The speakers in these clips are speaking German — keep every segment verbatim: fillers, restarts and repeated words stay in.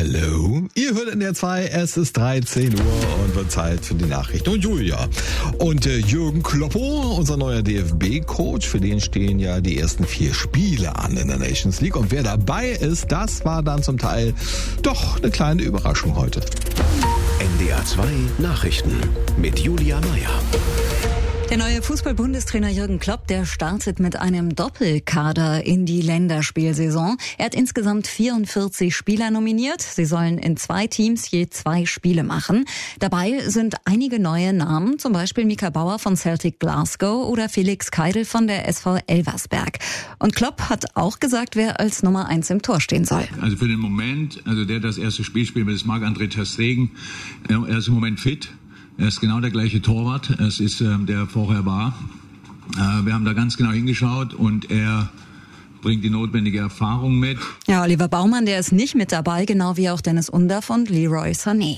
Hallo, ihr hört in der zwei, es ist dreizehn Uhr und wird Zeit für die Nachrichten und Julia. Und äh, Jürgen Kloppo, unser neuer D F B-Coach, für den stehen ja die ersten vier Spiele an in der Nations League. Und wer dabei ist, das war dann zum Teil doch eine kleine Überraschung heute. N D R zwei Nachrichten mit Julia Meyer. Der neue Fußball-Bundestrainer Jürgen Klopp, der startet mit einem Doppelkader in die Länderspielsaison. Er hat insgesamt vierundvierzig Spieler nominiert. Sie sollen in zwei Teams je zwei Spiele machen. Dabei sind einige neue Namen, zum Beispiel Mika Bauer von Celtic Glasgow oder Felix Keidel von der S V Elversberg. Und Klopp hat auch gesagt, wer als Nummer eins im Tor stehen soll. Also für den Moment, also der das erste Spiel spielt, das ist Marc-André ter Stegen. Er ist im Moment fit. Er ist genau der gleiche Torwart, es ist ähm, der vorher war. Äh, wir haben da ganz genau hingeschaut und er bringt die notwendige Erfahrung mit. Ja, Oliver Baumann, der ist nicht mit dabei, genau wie auch Dennis Undaff und Leroy Sané.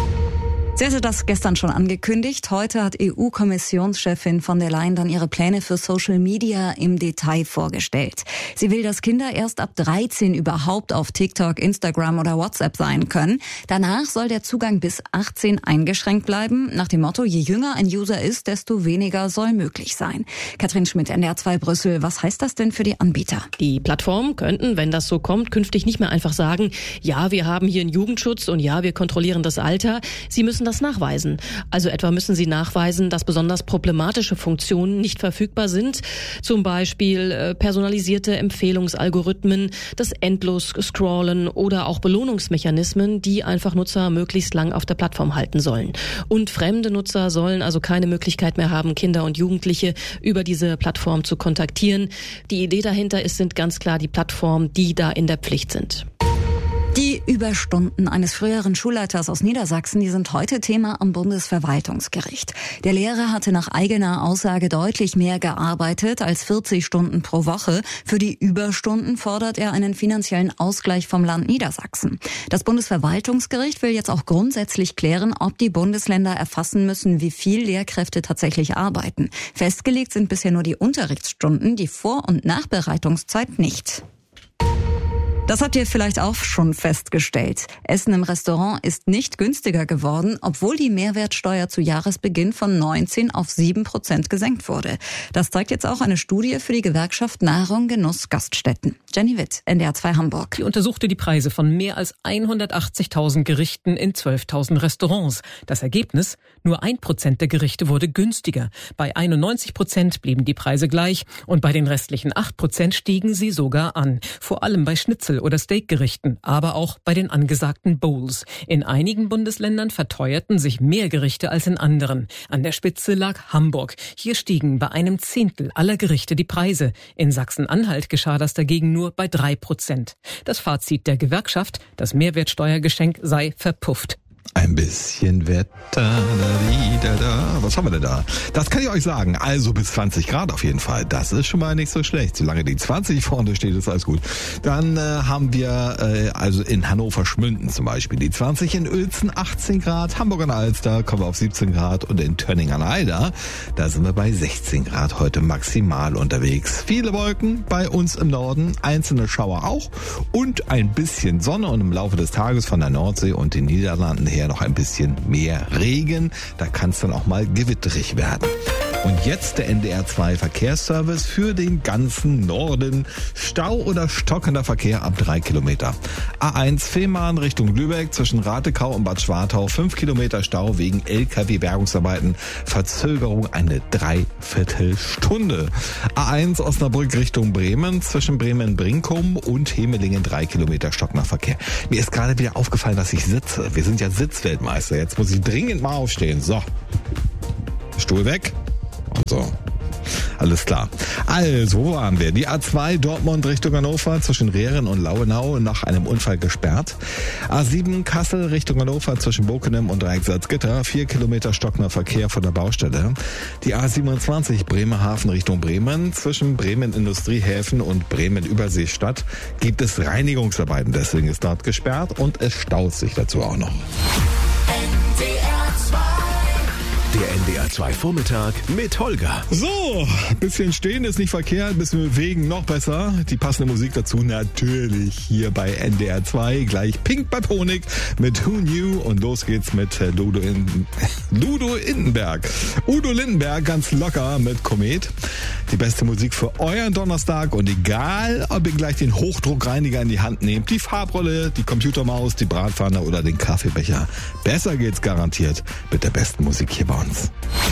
Sie hatte das gestern schon angekündigt. Heute hat E U-Kommissionschefin von der Leyen dann ihre Pläne für Social Media im Detail vorgestellt. Sie will, dass Kinder erst ab dreizehn überhaupt auf TikTok, Instagram oder WhatsApp sein können. Danach soll der Zugang bis achtzehn eingeschränkt bleiben. Nach dem Motto, je jünger ein User ist, desto weniger soll möglich sein. Katrin Schmidt, N D R zwei Brüssel. Was heißt das denn für die Anbieter? Die Plattformen könnten, wenn das so kommt, künftig nicht mehr einfach sagen, ja, wir haben hier einen Jugendschutz und ja, wir kontrollieren das Alter. Sie müssen das nachweisen. Also etwa müssen sie nachweisen, dass besonders problematische Funktionen nicht verfügbar sind. Zum Beispiel äh, personalisierte Empfehlungsalgorithmen, das Endlos-Scrollen oder auch Belohnungsmechanismen, die einfach Nutzer möglichst lang auf der Plattform halten sollen. Und fremde Nutzer sollen also keine Möglichkeit mehr haben, Kinder und Jugendliche über diese Plattform zu kontaktieren. Die Idee dahinter ist, sind ganz klar die Plattformen, die da in der Pflicht sind. Die Überstunden eines früheren Schulleiters aus Niedersachsen, die sind heute Thema am Bundesverwaltungsgericht. Der Lehrer hatte nach eigener Aussage deutlich mehr gearbeitet als vierzig Stunden pro Woche. Für die Überstunden fordert er einen finanziellen Ausgleich vom Land Niedersachsen. Das Bundesverwaltungsgericht will jetzt auch grundsätzlich klären, ob die Bundesländer erfassen müssen, wie viel Lehrkräfte tatsächlich arbeiten. Festgelegt sind bisher nur die Unterrichtsstunden, die Vor- und Nachbereitungszeit nicht. Das habt ihr vielleicht auch schon festgestellt. Essen im Restaurant ist nicht günstiger geworden, obwohl die Mehrwertsteuer zu Jahresbeginn von neunzehn auf sieben Prozent gesenkt wurde. Das zeigt jetzt auch eine Studie für die Gewerkschaft Nahrung, Genuss, Gaststätten. Jenny Witt, N D R zwei Hamburg. Die untersuchte die Preise von mehr als hundertachtzigtausend Gerichten in zwölftausend Restaurants. Das Ergebnis? Nur ein Prozent der Gerichte wurde günstiger. Bei einundneunzig Prozent blieben die Preise gleich und bei den restlichen acht Prozent stiegen sie sogar an. Vor allem bei Schnitzel- oder Steakgerichten, aber auch bei den angesagten Bowls. In einigen Bundesländern verteuerten sich mehr Gerichte als in anderen. An der Spitze lag Hamburg. Hier stiegen bei einem Zehntel aller Gerichte die Preise. In Sachsen-Anhalt geschah das dagegen nur bei drei Prozent. Das Fazit der Gewerkschaft, das Mehrwertsteuergeschenk sei verpufft. Ein bisschen Wetter, da, da, da. Was haben wir denn da? Das kann ich euch sagen. Also bis zwanzig Grad auf jeden Fall. Das ist schon mal nicht so schlecht. Solange die zwanzig vorne steht, ist alles gut. Dann äh, haben wir äh, also in Hannover-Schmünden zum Beispiel die zwanzig, in Uelzen achtzehn Grad, Hamburg an der Alster kommen wir auf siebzehn Grad und in Tönning an der Eider, da sind wir bei sechzehn Grad heute maximal unterwegs. Viele Wolken bei uns im Norden, einzelne Schauer auch und ein bisschen Sonne und im Laufe des Tages von der Nordsee und den Niederlanden her noch ein bisschen mehr Regen. Da kann es dann auch mal gewitterig werden. Und jetzt der N D R zwei Verkehrsservice für den ganzen Norden. Stau oder stockender Verkehr ab drei Kilometer. A eins Fehmarn Richtung Lübeck zwischen Ratekau und Bad Schwartau. fünf Kilometer Stau wegen L K W-Bergungsarbeiten. Verzögerung eine Dreiviertelstunde. A eins Osnabrück Richtung Bremen zwischen Bremen-Brinkum und Hemelingen. drei Kilometer stockender Verkehr. Mir ist gerade wieder aufgefallen, dass ich sitze. Wir sind ja Sitzweltmeister. Jetzt muss ich dringend mal aufstehen. So. Stuhl weg. Und so. Alles klar. Also, wo waren wir? Die A zwei Dortmund Richtung Hannover zwischen Rehren und Lauenau nach einem Unfall gesperrt. A sieben Kassel Richtung Hannover zwischen Bokenem und Dreiecksalzgitter. Vier Kilometer stockender Verkehr von der Baustelle. Die A siebenundzwanzig Bremerhaven Richtung Bremen zwischen Bremen Industriehäfen und Bremen Überseestadt gibt es Reinigungsarbeiten. Deswegen ist dort gesperrt und es staut sich dazu auch noch. Der N D R zwei Vormittag mit Holger. So, ein bisschen stehen ist nicht verkehrt, ein bisschen bewegen noch besser. Die passende Musik dazu natürlich hier bei N D R zwei. Gleich Pink Biponic mit Who Knew und los geht's mit Ludo, in, Ludo Lindenberg. Udo Lindenberg ganz locker mit Komet. Die beste Musik für euren Donnerstag und egal, ob ihr gleich den Hochdruckreiniger in die Hand nehmt, die Farbrolle, die Computermaus, die Bratpfanne oder den Kaffeebecher. Besser geht's garantiert mit der besten Musik hier bei uns.